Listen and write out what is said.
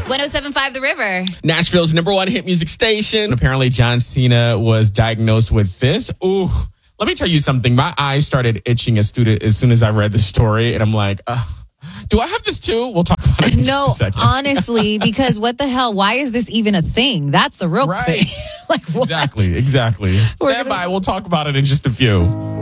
107.5 The River. Nashville's #1 hit music station. Apparently, John Cena was diagnosed with this. Ooh, let me tell you something. My eyes started itching as soon as I read the story, and I'm like, do I have this too? We'll talk about it in just a second. Honestly, because what the hell? Why is this even a thing? That's the real thing. Like, what? Exactly. Stand by. We'll talk about it in just a few.